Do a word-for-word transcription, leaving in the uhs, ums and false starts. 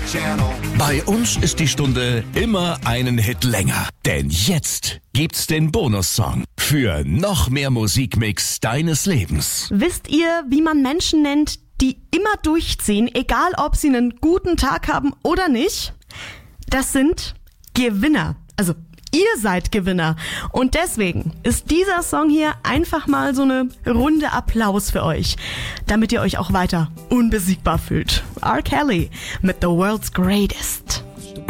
Bei uns ist die Stunde immer einen Hit länger. Denn jetzt gibt's den Bonussong für noch mehr Musikmix deines Lebens. Wisst ihr, wie man Menschen nennt, die immer durchziehen, egal ob sie einen guten Tag haben oder nicht? Das sind Gewinner. Also ihr seid Gewinner. Und deswegen ist dieser Song hier einfach mal so eine Runde Applaus für euch, damit ihr euch auch weiter unbesiegbar fühlt. R. Kelly mit The World's Greatest.